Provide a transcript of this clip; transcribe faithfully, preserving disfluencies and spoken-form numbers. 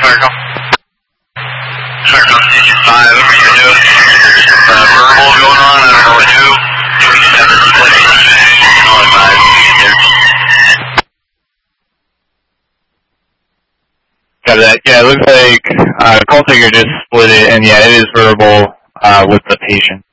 Circle. Circle Station five, what are you doing? Uh, verbal going on, I don't know what who. We just have this place. Only five. Got that. Yeah, it looks like uh, call taker just split it, and yeah, it is verbal uh, with the patient.